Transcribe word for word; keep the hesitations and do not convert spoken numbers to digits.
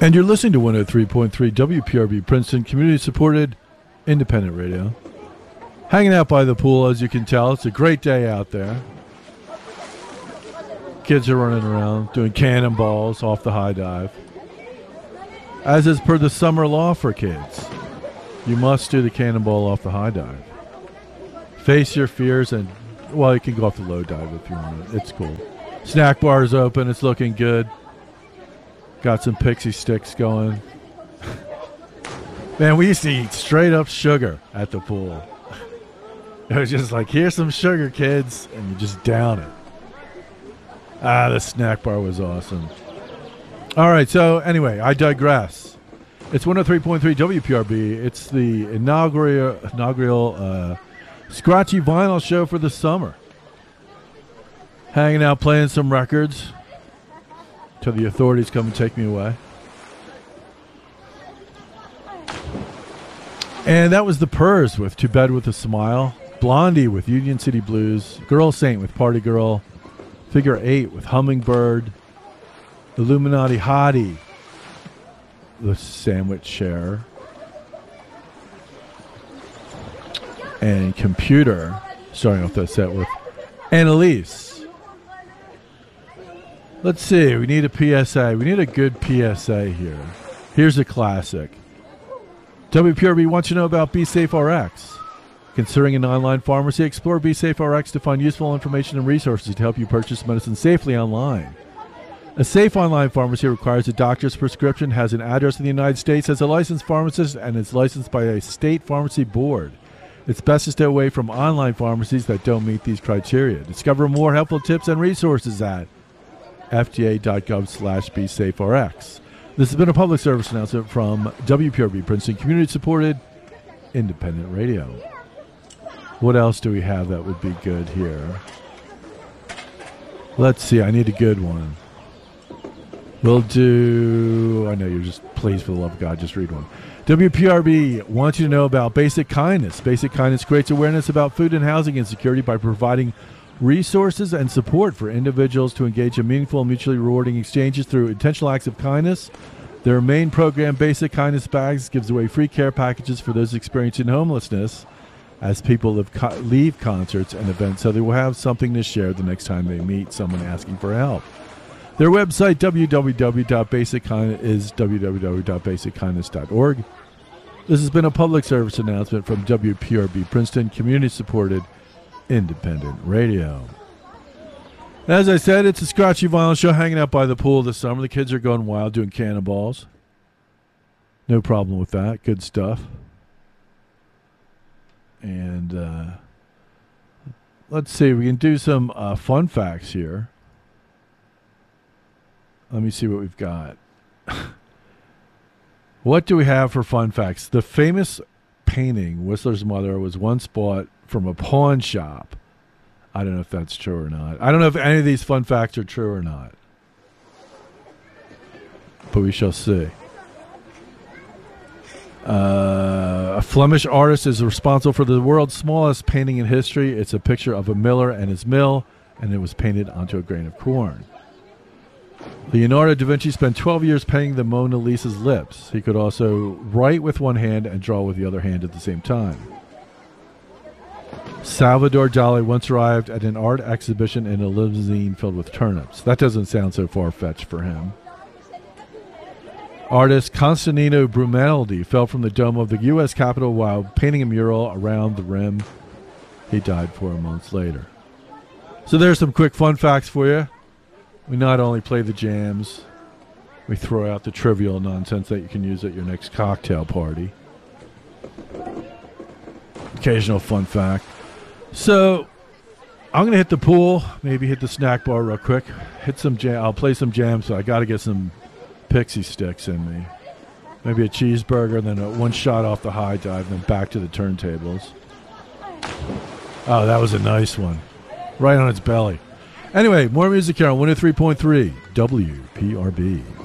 And you're listening to one oh three point three W P R B Princeton, community-supported independent radio. Hanging out by the pool, as you can tell. It's a great day out there. Kids are running around, doing cannonballs off the high dive. As is per the summer law for kids, you must do the cannonball off the high dive. Face your fears and, well, you can go off the low dive if you want it. It's cool. Snack bar is open. It's looking good. Got some pixie sticks going. Man, we used to eat straight up sugar at the pool. It was just like, here's some sugar, kids, and you just down it. Ah, the snack bar was awesome. All right, so anyway, I digress. It's one oh three point three W P R B. It's the inaugural, inaugural uh, Scratchy Vinyl show for the summer. Hanging out, playing some records till the authorities come and take me away. And that was the Purrs with To Bed With a Smile, Blondie with Union City Blues, Girl Saint with Party Girl, Figure Eight with Hummingbird, Illuminati Hottie, The Sandwich Share, and Computer, starting off that set with Annalise. Let's see, we need a P S A. We need a good P S A here. Here's a classic. W P R B wants you to know about BeSafeRx. Considering an online pharmacy, explore BeSafeRx to find useful information and resources to help you purchase medicine safely online. A safe online pharmacy requires a doctor's prescription, has an address in the United States, has a licensed pharmacist, and is licensed by a state pharmacy board. It's best to stay away from online pharmacies that don't meet these criteria. Discover more helpful tips and resources at F D A dot gov slash BeSafeRx. This has been a public service announcement from W P R B Princeton, community-supported independent radio. What else do we have that would be good here? Let's see. I need a good one. We'll do... I know you're just... Please, for the love of God, just read one. W P R B wants you to know about Basic Kindness. Basic Kindness creates awareness about food and housing insecurity by providing resources and support for individuals to engage in meaningful and mutually rewarding exchanges through intentional acts of kindness. Their main program, Basic Kindness Bags, gives away free care packages for those experiencing homelessness as people leave, co- leave concerts and events, so they will have something to share the next time they meet someone asking for help. Their website, w w w dot basic kindness, is w w w dot basic kindness dot org. This has been a public service announcement from W P R B Princeton, community-supported independent radio. As I said, it's a Scratchy Vinyl show hanging out by the pool this summer. The kids are going wild doing cannonballs. No problem with that. Good stuff. And uh, let's see. We can do some uh, fun facts here. Let me see what we've got. What do we have for fun facts? The famous painting, Whistler's Mother, was once bought from a pawn shop. I don't know if that's true or not. I don't know if any of these fun facts are true or not. But we shall see. Uh, a Flemish artist is responsible for the world's smallest painting in history. It's a picture of a miller and his mill, and it was painted onto a grain of corn. Leonardo da Vinci spent twelve years painting the Mona Lisa's lips. He could also write with one hand and draw with the other hand at the same time. Salvador Dali once arrived at an art exhibition in a limousine filled with turnips. That doesn't sound so far-fetched for him. Artist Constantino Brumaldi fell from the dome of the U S Capitol while painting a mural around the rim. He died four months later. So there's some quick fun facts for you. We not only play the jams, we throw out the trivial nonsense that you can use at your next cocktail party. Occasional fun fact. So, I'm going to hit the pool, maybe hit the snack bar real quick, hit some jam. I'll play some jams, so I got to get some pixie sticks in me. Maybe a cheeseburger, then a one shot off the high dive, then back to the turntables. Oh, that was a nice one. Right on its belly. Anyway, more music here on one oh three point three W P R B.